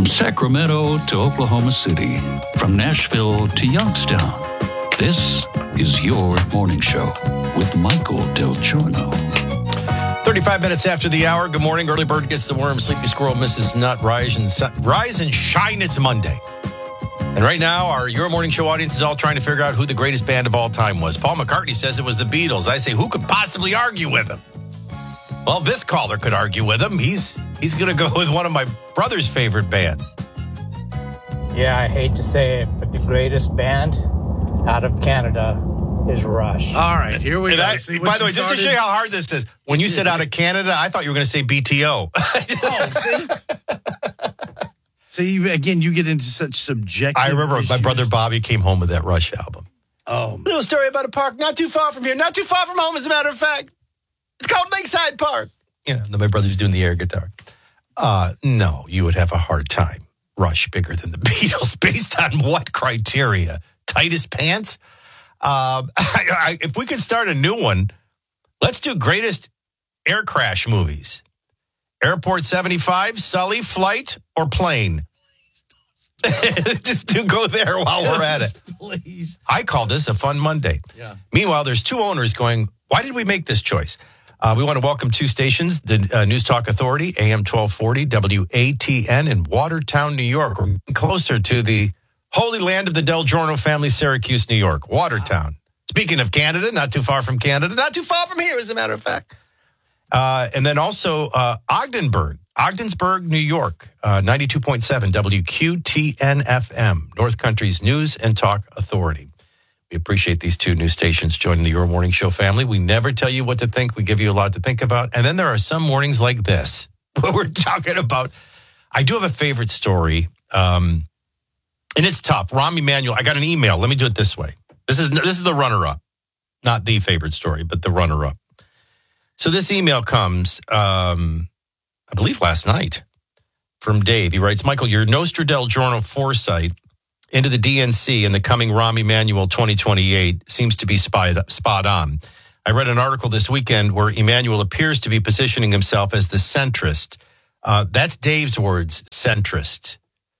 From Sacramento to Oklahoma City, from Nashville to Youngstown, this is your morning show with Michael Del Giorno. 35 minutes after the hour. Good morning. Early bird gets the worm. Sleepy squirrel misses nut. Rise and shine. It's Monday. And right now, our Your Morning Show audience is all trying to figure out who the greatest band of all time was. Paul McCartney says it was the Beatles. I say, who could possibly argue with him? Well, this caller could argue with him. He's going to go with one of my brother's favorite bands. Yeah, I hate to say it, but the greatest band out of Canada is Rush. All right, here we go. By the way, just to show you how hard this is, when you said out of Canada, I thought you were going to say BTO. See, again, you get into such subjective I remember issues. my brother Bobby came home with that Rush album. Oh, Little story about a park not too far from here, not too far from home, as a matter of fact. It's called Lakeside Park. You know, my brother's doing the air guitar. No, you would have a hard time. Rush bigger than the Beatles. Based on what criteria? Tightest pants? If we could start a new one, let's do greatest air crash movies. Airport 75, Sully, Flight, or Plane? Just to go there while we're at it. Please. I call this a fun Monday. Yeah. Meanwhile, there's two owners going, why did we make this choice? We want to welcome two stations, the News Talk Authority, AM 1240, WATN in Watertown, New York. We're closer to the holy land of the Del Giorno family, Syracuse, New York, Watertown. Speaking of Canada, not too far from Canada, not too far from here, as a matter of fact. And then also Ogdensburg, New York, 92.7 WQTN FM, North Country's News and Talk Authority. We appreciate these two new stations joining the Your Morning Show family. We never tell you what to think. We give you a lot to think about. And then there are some mornings like this where we're talking about, I do have a favorite story, and it's tough. Rahm Emanuel, I got an email. Let me do it this way. This is the runner-up, not the favorite story, but the runner-up. So this email comes, I believe last night, from Dave. He writes, Michael, your Nostra Del Giorno foresight into the DNC and the coming Rahm Emanuel 2028 seems to be spot on. I read an article this weekend where Emanuel appears to be positioning himself as the centrist. That's Dave's words, centrist.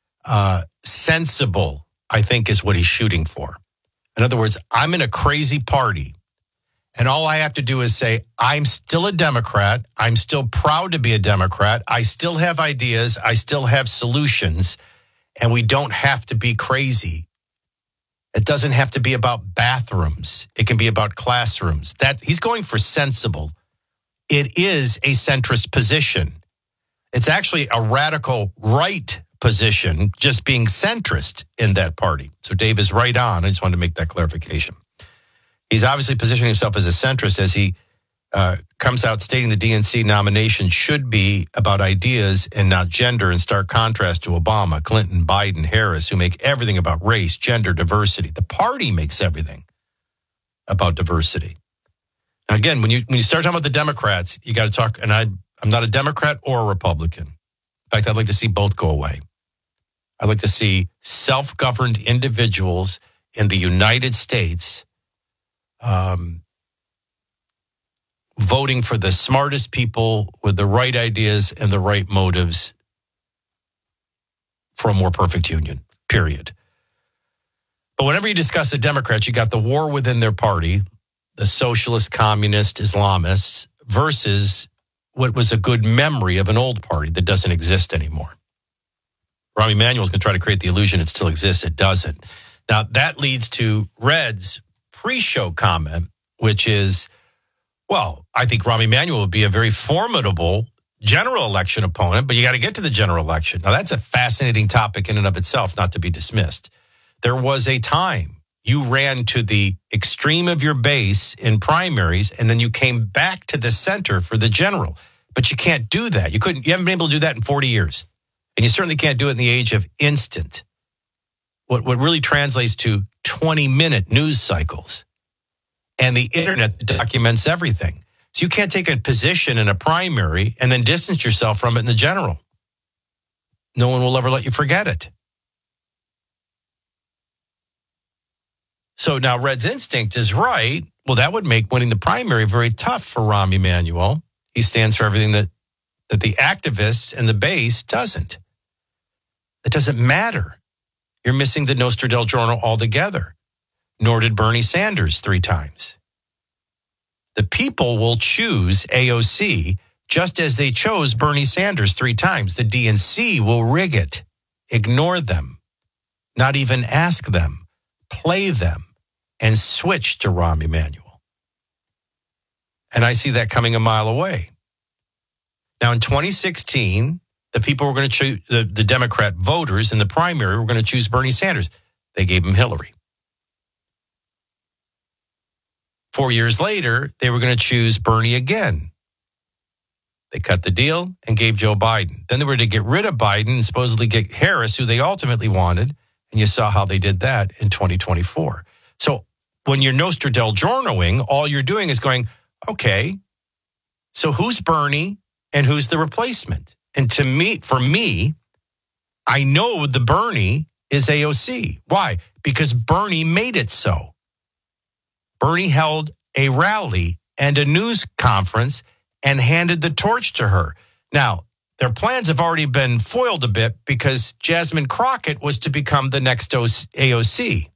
Sensible, I think, is what he's shooting for. In other words, I'm in a crazy party, and all I have to do is say, I'm still a Democrat. I'm still proud to be a Democrat. I still have ideas. I still have solutions. And we don't have to be crazy. It doesn't have to be about bathrooms. It can be about classrooms. He's going for sensible. It is a centrist position. It's actually a radical right position, just being centrist in that party. So Dave is right on. I just wanted to make that clarification. He's obviously positioning himself as a centrist as he comes out stating the DNC nomination should be about ideas and not gender, in stark contrast to Obama, Clinton, Biden, Harris, who make everything about race, gender, diversity. The party makes everything about diversity. Now, again, when you start talking about the Democrats, you got to talk, and I'm not a Democrat or a Republican. In fact, I'd like to see both go away. I'd like to see self-governed individuals in the United States voting for the smartest people with the right ideas and the right motives for a more perfect union, period. But whenever you discuss the Democrats, you got the war within their party, the socialist, communist, Islamists, versus what was a good memory of an old party that doesn't exist anymore. Rahm Emanuel's going to try to create the illusion it still exists. It doesn't. Now, that leads to Red's pre-show comment, which is, well, I think Rahm Emanuel would be a very formidable general election opponent, but you got to get to the general election. Now, that's a fascinating topic in and of itself, not to be dismissed. There was a time you ran to the extreme of your base in primaries, and then you came back to the center for the general. But you can't do that. You haven't been able to do that in 40 years. And you certainly can't do it in the age of instant. What really translates to 20-minute news cycles. And the internet documents everything. So you can't take a position in a primary and then distance yourself from it in the general. No one will ever let you forget it. So now Red's instinct is right. Well, that would make winning the primary very tough for Rahm Emanuel. He stands for everything that the activists and the base doesn't. It doesn't matter. You're missing the Nostra del Giorno altogether. Nor did Bernie Sanders 3 times. The people will choose AOC just as they chose Bernie Sanders 3 times. The DNC will rig it, ignore them, not even ask them, play them, and switch to Rahm Emanuel. And I see that coming a mile away. Now, in 2016, the people were going to choose, the Democrat voters in the primary were going to choose Bernie Sanders. They gave him Hillary. 4 years later, they were going to choose Bernie again. They cut the deal and gave Joe Biden. Then they were to get rid of Biden and supposedly get Harris, who they ultimately wanted. And you saw how they did that in 2024. So when you're Nostra del Giornoing, all you're doing is going, okay, so who's Bernie and who's the replacement? And for me, I know the Bernie is AOC. Why? Because Bernie made it so. Bernie held a rally and a news conference and handed the torch to her. Now, their plans have already been foiled a bit because Jasmine Crockett was to become the next AOC.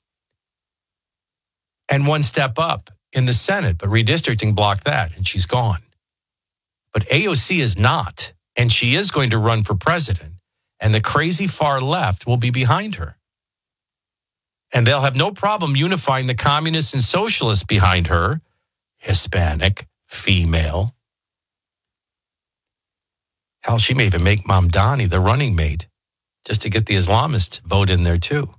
And one step up in the Senate, but redistricting blocked that, and she's gone. But AOC is not, and she is going to run for president, and the crazy far left will be behind her. And they'll have no problem unifying the communists and socialists behind her, Hispanic, female. Hell, she may even make Mamdani the running mate just to get the Islamist vote in there too.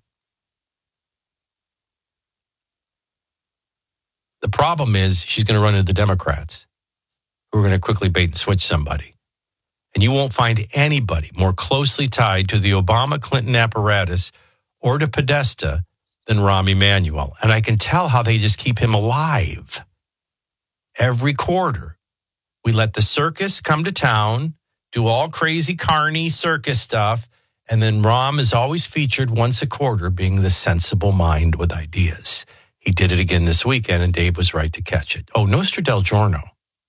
The problem is she's going to run into the Democrats who are going to quickly bait and switch somebody. And you won't find anybody more closely tied to the Obama-Clinton apparatus or to Podesta than Rahm Emanuel. And I can tell how they just keep him alive. Every quarter, we let the circus come to town, do all crazy carny circus stuff, and then Rahm is always featured once a quarter being the sensible mind with ideas. He did it again this weekend, and Dave was right to catch it. Oh, Nostra del Giorno.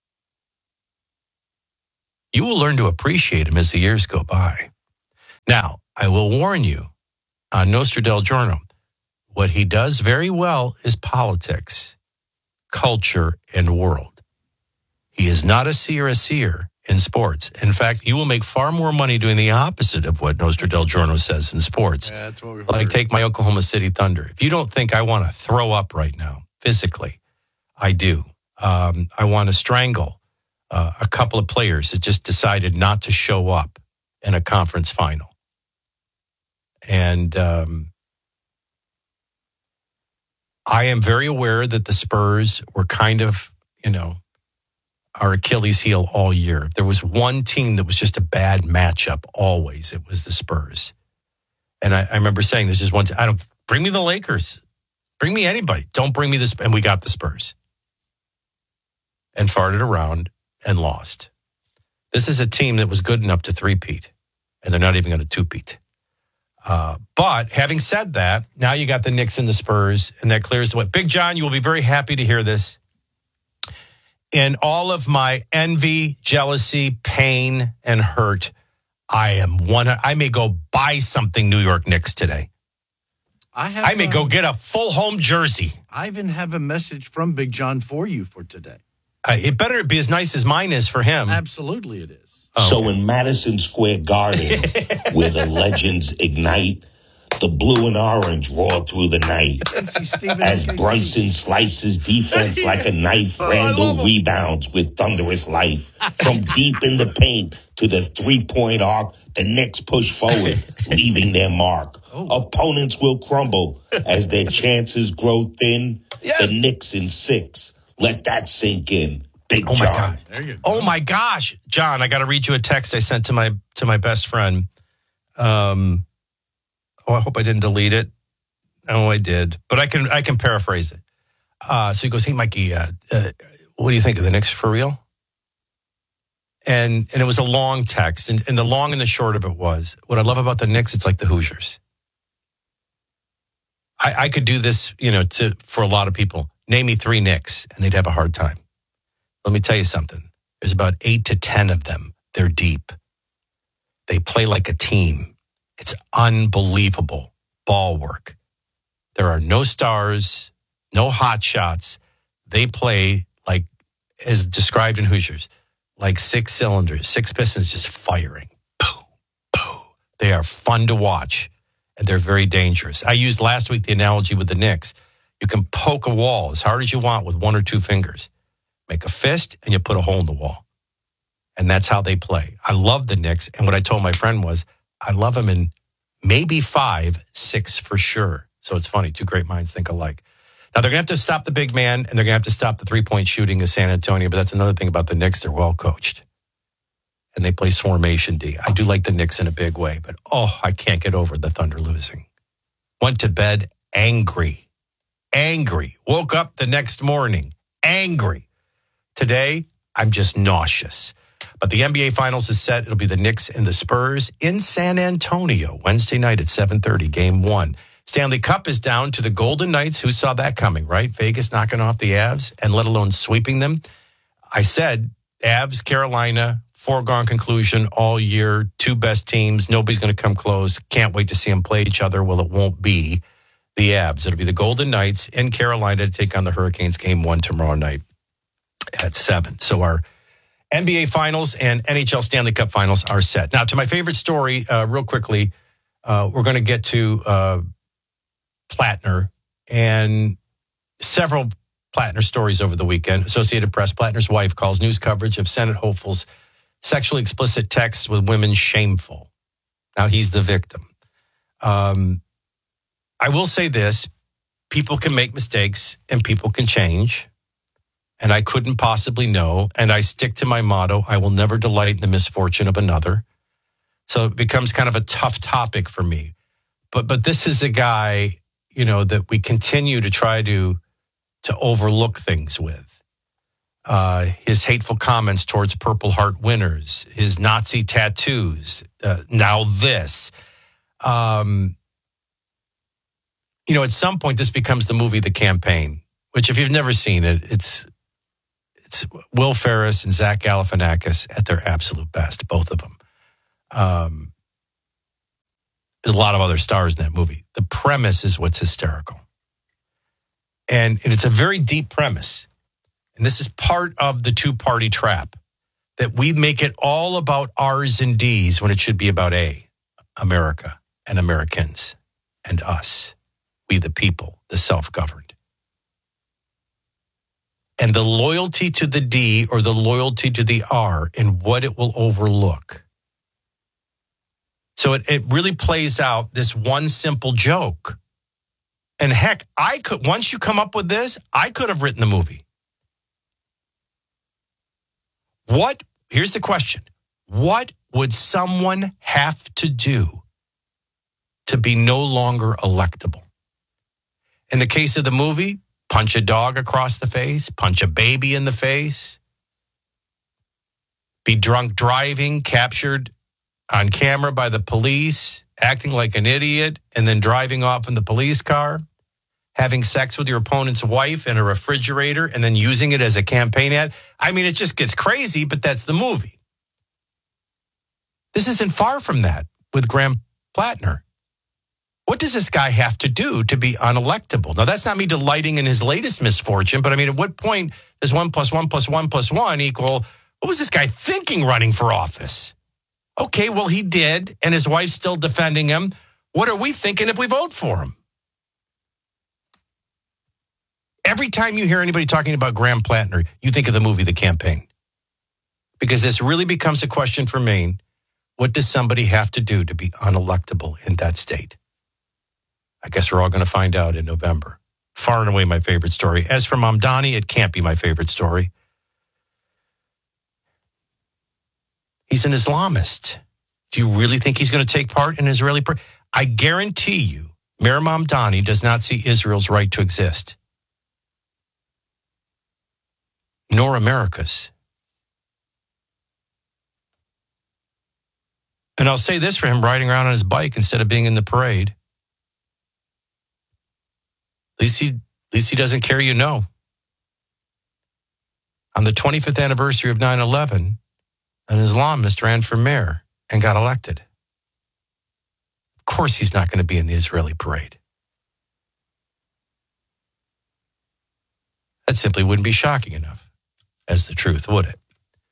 You will learn to appreciate him as the years go by. Now, I will warn you, on Nostra del Giorno, what he does very well is politics, culture, and world. He is not a seer in sports. In fact, you will make far more money doing the opposite of what Nostra del Giorno says in sports. Yeah, that's what we've Like heard. take my Oklahoma City Thunder. If you don't think I want to throw up right now, physically, I do. I want to strangle a couple of players that just decided not to show up in a conference final. And I am very aware that the Spurs were kind of, our Achilles heel all year. If there was one team that was just a bad matchup always, it was the Spurs. And I remember saying, this is one, bring me the Lakers. Bring me anybody. Don't bring me this. And we got the Spurs. And farted around and lost. This is a team that was good enough to three-peat. And they're not even going to two-peat. But having said that, now you got the Knicks and the Spurs, and that clears the way. Big John, you will be very happy to hear this. In all of my envy, jealousy, pain, and hurt, I may go buy something New York Knicks today. I may go get a full home jersey. I even have a message from Big John for you for today. It better be as nice as mine is for him. Absolutely it is. Oh, So okay. in Madison Square Garden, where the legends ignite, the blue and orange roar through the night. MC Steven As MKC. Brunson slices defense like a knife, Randall rebounds with thunderous life. From deep in the paint to the three-point arc, the Knicks push forward, leaving their mark. Opponents will crumble as their chances grow thin. The Knicks in 6. Let that sink in. Big Oh my John. God! There you go. Oh my gosh, John! I got to read you a text I sent to my best friend. I hope I didn't delete it. Oh, I did, but I can paraphrase it. So he goes, "Hey, Mikey, what do you think of the Knicks for real?" And it was a long text, and the long and the short of it was, what I love about the Knicks, it's like the Hoosiers. I could do this, for a lot of people. Name me 3 Knicks, and they'd have a hard time. Let me tell you something. There's about 8 to 10 of them. They're deep. They play like a team. It's unbelievable ball work. There are no stars, no hot shots. They play like, as described in Hoosiers, like 6 cylinders, 6 pistons just firing. Boom, boom. They are fun to watch, and they're very dangerous. I used last week the analogy with the Knicks. You can poke a wall as hard as you want with 1 or 2 fingers. Make a fist, and you put a hole in the wall. And that's how they play. I love the Knicks, and what I told my friend was, I love them in maybe 5, 6 for sure. So it's funny, 2 great minds think alike. Now, they're going to have to stop the big man, and they're going to have to stop the three-point shooting of San Antonio, but that's another thing about the Knicks. They're well coached, and they play formation D. I do like the Knicks in a big way, but, I can't get over the Thunder losing. Went to bed angry. Woke up the next morning angry. Today, I'm just nauseous. But the NBA Finals is set. It'll be the Knicks and the Spurs in San Antonio, Wednesday night at 7:30, Game 1. Stanley Cup is down to the Golden Knights. Who saw that coming, right? Vegas knocking off the Avs, and let alone sweeping them. I said, Avs, Carolina, foregone conclusion all year, 2 best teams. Nobody's going to come close. Can't wait to see them play each other. Well, it won't be the Avs. It'll be the Golden Knights in Carolina to take on the Hurricanes, Game 1 tomorrow night at 7. So our NBA Finals and NHL Stanley Cup Finals are set. Now, to my favorite story, real quickly, we're going to get to Plattner and several Plattner stories over the weekend. Associated Press, Plattner's wife calls news coverage of Senate hopefuls' sexually explicit texts with women shameful. Now he's the victim. I will say this, people can make mistakes and people can change. And I couldn't possibly know. And I stick to my motto, I will never delight in the misfortune of another. So it becomes kind of a tough topic for me. But this is a guy, that we continue to try to overlook things with. His hateful comments towards Purple Heart winners, his Nazi tattoos, now this. At some point, this becomes the movie The Campaign, which if you've never seen it, it's Will Ferrell and Zach Galifianakis at their absolute best, both of them. There's a lot of other stars in that movie. The premise is what's hysterical. And it's a very deep premise. And this is part of the 2-party trap, that we make it all about R's and D's when it should be about A, America and Americans and us, we the people, the self-governed. And the loyalty to the D or the loyalty to the R and what it will overlook. So it really plays out this one simple joke. And heck, once you come up with this, I could have written the movie. Here's the question. What would someone have to do to be no longer electable? In the case of the movie, punch a dog across the face, punch a baby in the face, be drunk driving, captured on camera by the police, acting like an idiot, and then driving off in the police car, having sex with your opponent's wife in a refrigerator, and then using it as a campaign ad. I mean, it just gets crazy, but that's the movie. This isn't far from that with Graham Plattner. What does this guy have to do to be unelectable? Now, that's not me delighting in his latest misfortune, but I mean, at what point does 1 + 1 + 1 + 1 equal, what was this guy thinking running for office? Okay, well, he did, and his wife's still defending him. What are we thinking if we vote for him? Every time you hear anybody talking about Graham Plattner, you think of the movie The Campaign. Because this really becomes a question for Maine. What does somebody have to do to be unelectable in that state? I guess we're all going to find out in November. Far and away my favorite story. As for Mamdani, it can't be my favorite story. He's an Islamist. Do you really think he's going to take part in Israeli? I guarantee you, Mayor Mamdani does not see Israel's right to exist. Nor America's. And I'll say this for him riding around on his bike instead of being in the parade. At least he doesn't care, On the 25th anniversary of 9/11, an Islamist ran for mayor and got elected. Of course he's not going to be in the Israeli parade. That simply wouldn't be shocking enough as the truth, would it?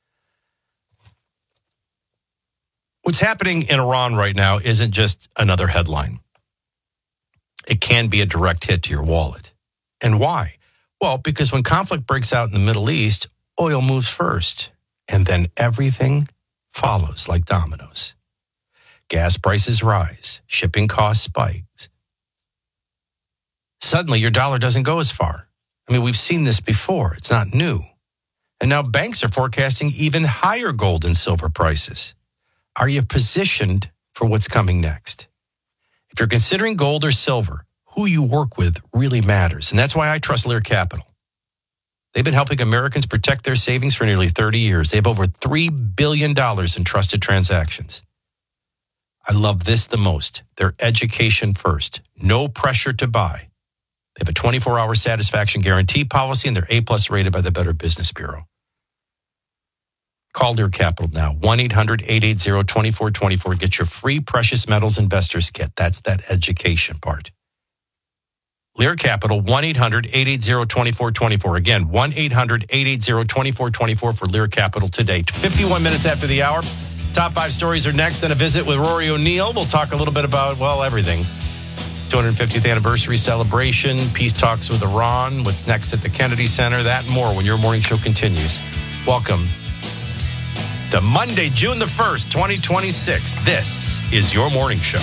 What's happening in Iran right now isn't just another headline. It can be a direct hit to your wallet. And why? Well, because when conflict breaks out in the Middle East, oil moves first, and then everything follows like dominoes. Gas prices rise, shipping costs spike. Suddenly, your dollar doesn't go as far. I mean, we've seen this before. It's not new. And now banks are forecasting even higher gold and silver prices. Are you positioned for what's coming next? If you're considering gold or silver, who you work with really matters. And that's why I trust Lear Capital. They've been helping Americans protect their savings for nearly 30 years. They have over $3 billion in trusted transactions. I love this the most. Their education first. No pressure to buy. They have a 24-hour satisfaction guarantee policy, and they're A-plus rated by the Better Business Bureau. Call Lear Capital now, 1-800-880-2424. Get your free Precious Metals Investors Kit. That's that education part. Lear Capital, 1-800-880-2424. Again, 1-800-880-2424 for Lear Capital today. 51 minutes after the hour. Top 5 stories are next. Then a visit with Rory O'Neill. We'll talk a little bit about, well, everything. 250th anniversary celebration, peace talks with Iran, what's next at the Kennedy Center, that and more when your morning show continues. Welcome to Monday, June the 1st, 2026. This is your morning show.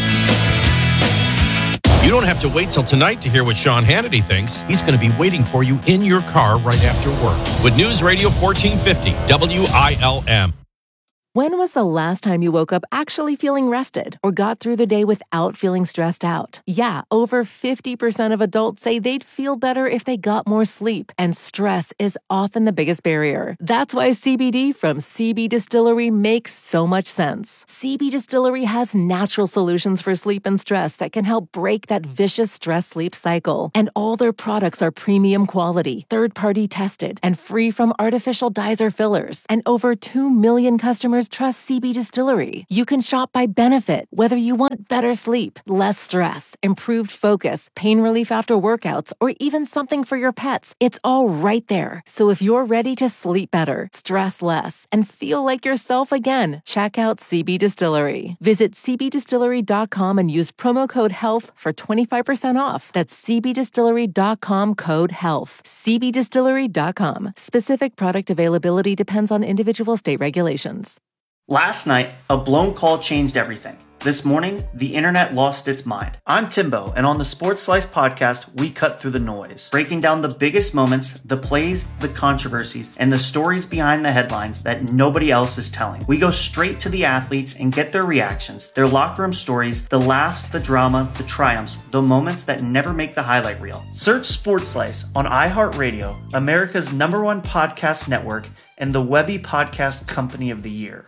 You don't have to wait till tonight to hear what Sean Hannity thinks. He's going to be waiting for you in your car right after work with News Radio 1450 WILM. When was the last time you woke up actually feeling rested or got through the day without feeling stressed out? Yeah, over 50% of adults say they'd feel better if they got more sleep, and stress is often the biggest barrier. That's why CBD from CB Distillery makes so much sense. CB Distillery has natural solutions for sleep and stress that can help break that vicious stress-sleep cycle. And all their products are premium quality, third-party tested, and free from artificial dyes or fillers. And over 2 million customers trust CB Distillery. You can shop by benefit, whether you want better sleep, less stress, improved focus, pain relief after workouts, or even something for your pets. It's all right there. So if you're ready to sleep better, stress less, and feel like yourself again, check out CB Distillery. Visit cbdistillery.com and use promo code HEALTH for 25% off. That's cbdistillery.com, code HEALTH. cbdistillery.com. Specific product availability depends on individual state regulations. Last night, a blown call changed everything. This morning, the internet lost its mind. I'm Timbo, and on the Sports Slice podcast, we cut through the noise, breaking down the biggest moments, the plays, the controversies, and the stories behind the headlines that nobody else is telling. We go straight to the athletes and get their reactions, their locker room stories, the laughs, the drama, the triumphs, the moments that never make the highlight reel. Search Sports Slice on iHeartRadio, America's #1 podcast network, and the Webby Podcast Company of the Year.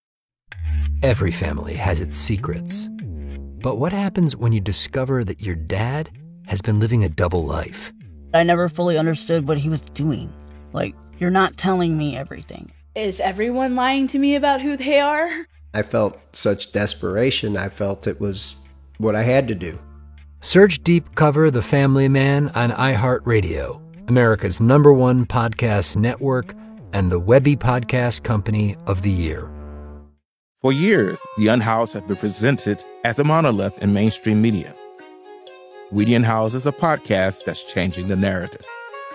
Every family has its secrets. But what happens when you discover that your dad has been living a double life? I never fully understood what he was doing. Like, you're not telling me everything. Is everyone lying to me about who they are? I felt such desperation. I felt it was what I had to do. Search Deep Cover The Family Man on iHeartRadio, America's #1 podcast network, and the Webby Podcast Company of the Year. For years, The Unhoused has been presented as a monolith in mainstream media. We The Unhoused is a podcast that's changing the narrative.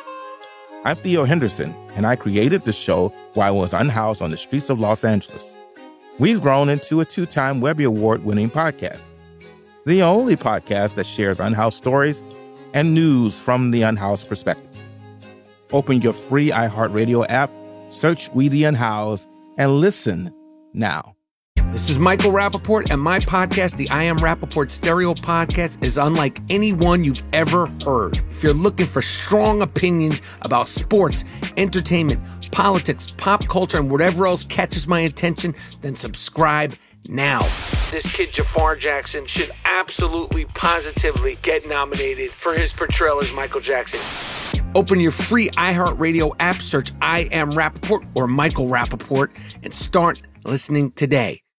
I'm Theo Henderson, and I created the show while I was unhoused on the streets of Los Angeles. We've grown into a 2-time Webby Award-winning podcast, the only podcast that shares unhoused stories and news from the unhoused perspective. Open your free iHeartRadio app, search We The Unhoused, and listen now. This is Michael Rappaport, and my podcast, the I Am Rappaport Stereo Podcast, is unlike any one you've ever heard. If you're looking for strong opinions about sports, entertainment, politics, pop culture, and whatever else catches my attention, then subscribe now. This kid, Jafar Jackson, should absolutely, positively get nominated for his portrayal as Michael Jackson. Open your free iHeartRadio app, search I Am Rappaport or Michael Rappaport, and start listening today.